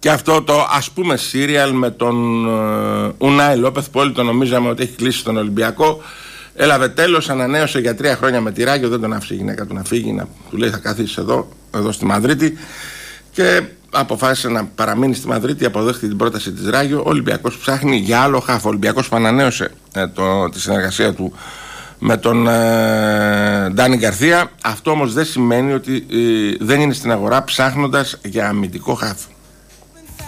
Και αυτό το ας πούμε σύριαλ με τον Ουνάι Λόπεθ, που όλοι το νομίζαμε ότι έχει κλείσει στον Ολυμπιακό, έλαβε τέλος, ανανέωσε για 3 χρόνια με τη Ράγιο, δεν τον άφησε η γυναίκα του να φύγει, του λέει θα καθίσεις εδώ στη Μαδρίτη, και αποφάσισε να παραμείνει στη Μαδρίτη, αποδέχτηκε την πρόταση της Ράγιο. Ο Ολυμπιακός ψάχνει για άλλο χάφο. Ο Ολυμπιακός που ανανέωσε τη συνεργασία του με τον Ντάνι Γκαρθία. Αυτό όμως δεν σημαίνει ότι δεν είναι στην αγορά ψάχνοντας για αμυντικό χάφο.